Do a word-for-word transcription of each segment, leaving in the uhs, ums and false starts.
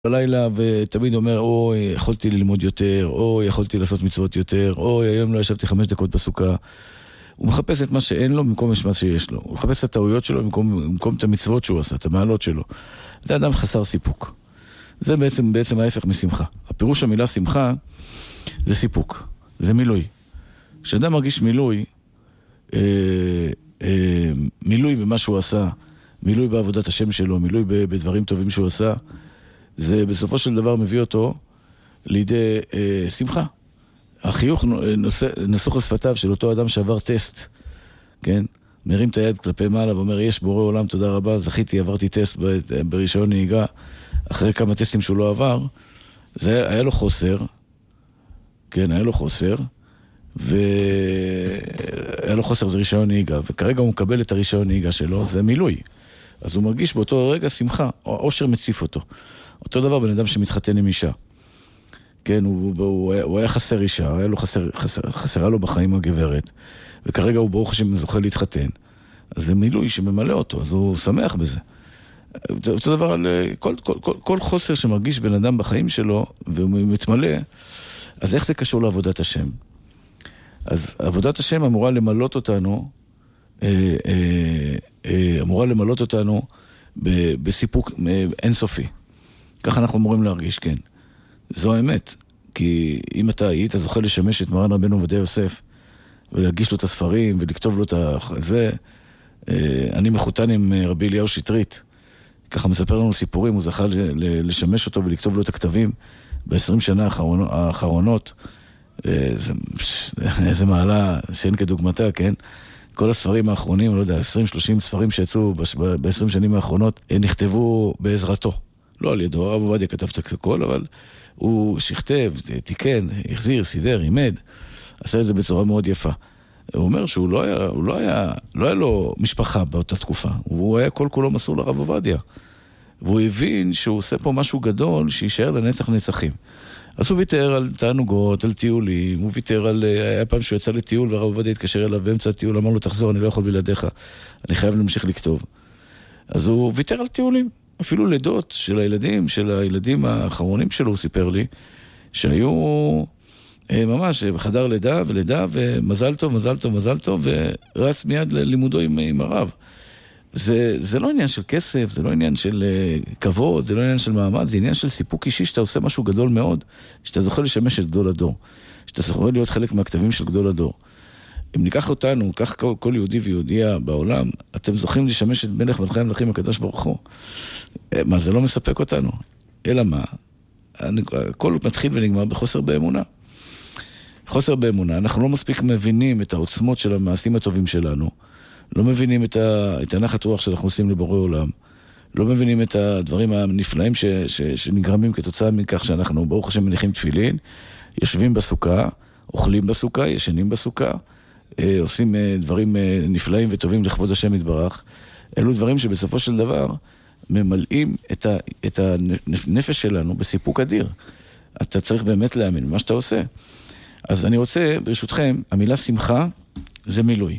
בלילה ותמיד אומר, אוי, יכולתי ללמוד יותר, אוי, יכולתי לעשות מצוות יותר, אוי, היום לא ישבתי חמש דקות בסוכה. הוא מחפש את מה שאין לו במקום מה שיש לו. הוא מחפש את הטעויות שלו במקום, במקום את המצוות שהוא עשה, את המעלות שלו. זה אדם חסר סיפוק. זה בעצם, בעצם ההפך משמחה. הפירוש המילה שמחה זה סיפוק, זה מילוי. כשאדם מרגיש מילוי, אה, אה, מילוי במה שהוא עשה, מילוי בעבודת השם שלו, מילוי בדברים טובים שהוא עשה, זה בסופו של דבר מביא אותו לידי אה, שמחה. החיוך נושא, נסוך לשפתיו של אותו אדם שעבר טסט, כן? מרים את היד כלפי מעלה ואומר, יש בורא עולם, תודה רבה, זכיתי, עברתי טסט ב- ברישיון נהיגה, אחרי כמה טסטים שהוא לא עבר, זה היה לו חוסר, כן, היה לו חוסר, והיה לו חוסר זה רישיון נהיגה, וכרגע הוא מקבל את הרישיון נהיגה שלו, זה מילוי. אז הוא מרגיש באותו רגע שמחה, או אושר מציף אותו. אותו דבר בן אדם שמתחתן עם אישה. כן, הוא, הוא, הוא היה חסר אישה, היה לו חסר, חסר, חסרה לו בחיים הגברת, וכרגע הוא ברוך השם זוכה להתחתן. אז זה מילוי שממלא אותו, אז הוא שמח בזה. אותו דבר על כל, כל, כל, כל חוסר שמרגיש בן אדם בחיים שלו, והוא מתמלא, אז איך זה קשור לעבודת השם? אז עבודת השם אמורה למלות אותנו, אה, אה, אה, אמורה למלות אותנו ב, בסיפוק אינסופי. ככה אנחנו אמורים להרגיש, כן. זו האמת, כי אם אתה היית זוכה לשמש את מרן רבנו עובדיה יוסף, ולהגיש לו את הספרים, ולכתוב לו את זה, אני מחותן עם רבי אליהו שטרית, ככה מספר לנו סיפורים, הוא זכה לשמש אותו ולכתוב לו את הכתבים, ב-עשרים שנה האחרונות, זה, זה מעלה שאין כדוגמתה, כן? כל הספרים האחרונים, לא יודע, עשרים שלושים ספרים שיצאו ב-עשרים שנים האחרונות, נכתבו בעזרתו. לא על ידו, הרב עובדיה כתב את הכל, אבל הוא שכתב, תיקן, החזיר, סידר, עימד, עשה את זה בצורה מאוד יפה. הוא אומר שהוא לא היה, הוא לא היה, לא היה לו משפחה באותה תקופה, הוא היה כל כולו מסור לרב עובדיה. והוא הבין שהוא עושה פה משהו גדול שישאר לנצח נצחים. אז הוא ויתר על תענוגות, על טיולים, הוא ויתר על, היה פעם שהוא יצא לטיול והרב עובדיה התקשר אליו באמצע הטיול, אמר לו תחזור, אני לא יכול בלעדיך, אני חייב להמשיך לכתוב. אז הוא ויתר על טיולים. אפילו לידות של הילדים, של הילדים האחרונים שלו, הוא סיפר לי, שהיו ממש בחדר לידה ולידה, ומזל טוב, מזל טוב, מזל טוב, ורץ מיד ללימודו עם, עם הרב. זה, זה לא עניין של כסף, זה לא עניין של כבוד, זה לא עניין של מעמד, זה עניין של סיפוק אישי, שאתה עושה משהו גדול מאוד, שאתה זוכה לשמש את גדול הדור, שאתה זוכה להיות חלק מהכתבים של גדול הדור. אם ניקח אותנו, כך כל, כל יהודי ויהודיה בעולם, אתם זוכים לשמש את מלך מלכי המלכים הקדוש ברוך הוא. מה, זה לא מספק אותנו? אלא מה? הכל מתחיל ונגמר בחוסר באמונה. חוסר באמונה. אנחנו לא מספיק מבינים את העוצמות של המעשים הטובים שלנו. לא מבינים את, ה, את הנחת רוח שאנחנו עושים לבורא עולם. לא מבינים את הדברים הנפלאים ש, ש, שנגרמים כתוצאה מכך שאנחנו ברוך השם מניחים תפילין, יושבים בסוכה, אוכלים בסוכה, ישנים בסוכה, עושים דברים נפלאים וטובים לכבוד השם יתברך. אלו דברים שבסופו של דבר ממלאים את, ה, את הנפש שלנו בסיפוק אדיר. אתה צריך באמת להאמין מה שאתה עושה. אז אני רוצה, ברשותכם, המילה שמחה זה מילוי.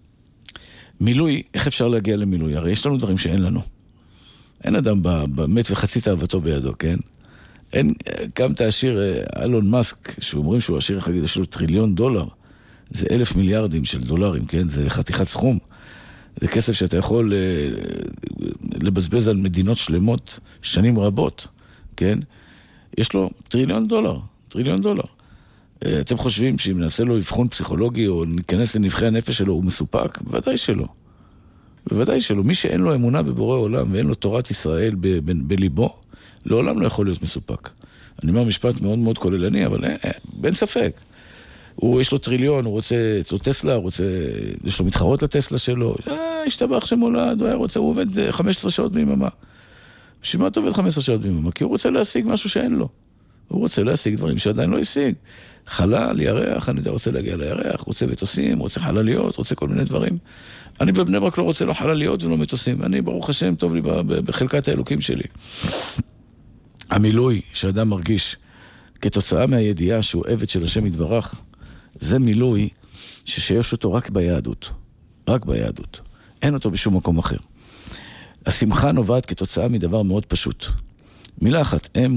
מילוי, איך אפשר להגיע למילוי? הרי יש לנו דברים שאין לנו. אין אדם באמת וחצי תאוותו בידו, כן? אין, גם את העשיר אלון מאסק, שאומרים שהוא עשיר אחד, יש לו טריליון דולר, זה אלף מיליארדים של דולרים, כן? זה חתיכת סכום. זה כסף שאתה יכול לבזבז על מדינות שלמות שנים רבות, כן? יש לו טריליון דולר, טריליון דולר. אתם חושבים שאם נעשה לו אבחון פסיכולוגי או ניכנס לנבחי הנפש שלו, הוא מסופק? בוודאי שלא. בוודאי שלא. מי שאין לו אמונה בבורא עולם ואין לו תורת ישראל ב- ב- בליבו, לעולם לא יכול להיות מסופק. אני אומר משפט מאוד מאוד כוללני, אבל אין, אין ספק. הוא, יש לו טריליון, הוא רוצה, יש לו טסלה, הוא רוצה, יש לו מתחרות לטסלה שלו, אה, השתבח שמולד, הוא היה רוצה, הוא עובד חמש עשרה שעות ביממה. בשביל מה אתה עובד חמש עשרה שעות ביממה? כי הוא רוצה להשיג משהו שאין לו. הוא רוצה להשיג דברים שעדיין לא השיג. חלל, ירח, אני רוצה להגיע לירח, רוצה מטוסים, רוצה חלליות, רוצה כל מיני דברים. אני בבני ברק לא רוצה לא חלליות ולא מטוסים. אני, ברוך השם, טוב לי בחלקת האלוקים שלי. המילוי שאדם מרגיש כתוצאה מהידיעה שהוא עבד של השם יתברך, זה מילוי ששיש אותו רק ביהדות. רק ביהדות. אין אותו בשום מקום אחר. השמחה נובעת כתוצאה מדבר מאוד פשוט. מילה אחת,